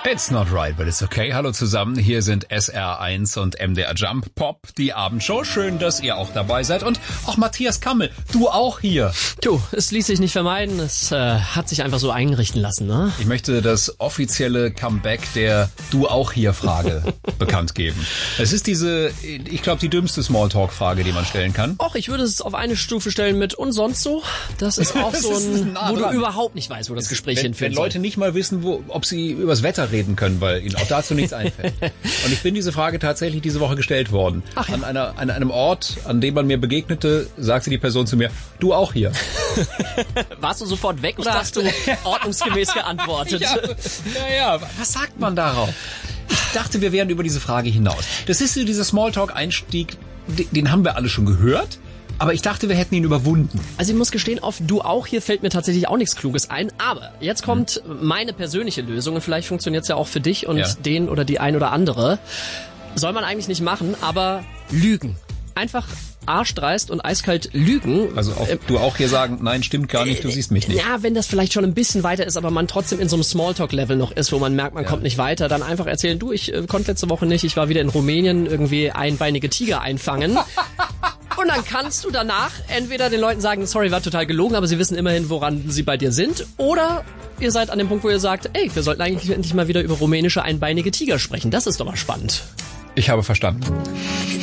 It's not right, but it's okay. Hallo zusammen, hier sind SR1 und MDR Jump Pop, die Abendshow. Schön, dass ihr auch dabei seid. Und auch Matthias Kammel, du auch hier. Du, es ließ sich nicht vermeiden. Es hat sich einfach so einrichten lassen, ne? Ich möchte das offizielle Comeback der Du auch hier Frage bekannt geben. Es ist diese, ich glaube, die dümmste Smalltalk-Frage, die man stellen kann. Och, ich würde es auf eine Stufe stellen mit und sonst so. Das ist auch so ein, wo du überhaupt nicht weißt, wo das Gespräch hinführt. Wenn Leute nicht mal wissen, ob sie übers Wetter reden können, weil ihnen auch dazu nichts einfällt. Und ich bin diese Frage tatsächlich diese Woche gestellt worden. Ach ja. An einem Ort, an dem man mir begegnete, sagte die Person zu mir, du auch hier. Warst du sofort weg oder hast du ordnungsgemäß geantwortet? Ja, was sagt man darauf? Ich dachte, wir wären über diese Frage hinaus. Das ist so dieser Smalltalk-Einstieg, den haben wir alle schon gehört. Aber ich dachte, wir hätten ihn überwunden. Also ich muss gestehen, auf Du auch hier fällt mir tatsächlich auch nichts Kluges ein. Aber jetzt kommt meine persönliche Lösung und vielleicht funktioniert es ja auch für dich und den oder die ein oder andere. Soll man eigentlich nicht machen, aber lügen. Einfach arschdreist und eiskalt lügen. Also auf Du auch hier sagen, nein, stimmt gar nicht, du siehst mich nicht. Ja, wenn das vielleicht schon ein bisschen weiter ist, aber man trotzdem in so einem Smalltalk-Level noch ist, wo man merkt, man kommt nicht weiter, dann einfach erzählen, du, ich konnte letzte Woche nicht, ich war wieder in Rumänien irgendwie einbeinige Tiger einfangen. Und dann kannst du danach entweder den Leuten sagen, sorry, war total gelogen, aber sie wissen immerhin, woran sie bei dir sind. Oder ihr seid an dem Punkt, wo ihr sagt, ey, wir sollten eigentlich endlich mal wieder über rumänische einbeinige Tiger sprechen. Das ist doch mal spannend. Ich habe verstanden.